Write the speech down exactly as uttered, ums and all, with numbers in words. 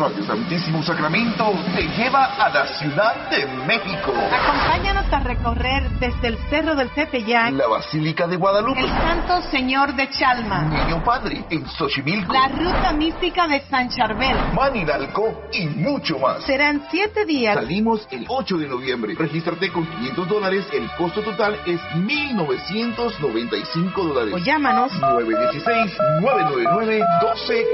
Radio Santísimo Sacramento te lleva a la Ciudad de México. Acompáñanos a recorrer desde el Cerro del Tepeyac, la Basílica de Guadalupe, el Santo Señor de Chalma, Niño Padre en Xochimilco, la Ruta Mística de San Charbel, Maninalco y mucho más. Serán siete días. Salimos el ocho de noviembre. Regístrate con quinientos dólares. El costo total es mil novecientos noventa y cinco dólares. O llámanos nueve uno seis, nueve nueve nueve, uno dos